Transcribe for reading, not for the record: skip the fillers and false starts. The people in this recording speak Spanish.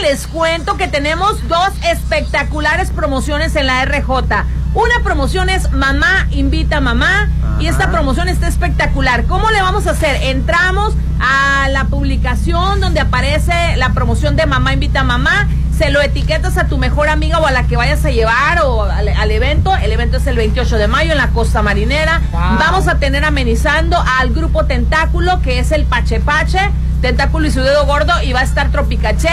les cuento que tenemos dos espectaculares promociones en la RJ. Una promoción es Mamá Invita a Mamá. Ajá. Y esta promoción está espectacular. ¿Cómo le vamos a hacer? Entramos a la publicación donde aparece la promoción de Mamá Invita a Mamá. Se lo etiquetas a tu mejor amiga o a la que vayas a llevar o al evento. El evento es el 28 de mayo en la Costa Marinera. Wow. Vamos a tener amenizando al grupo Tentáculo, que es el Pache Pache, Tentáculo y su dedo gordo, y va a estar Tropicache.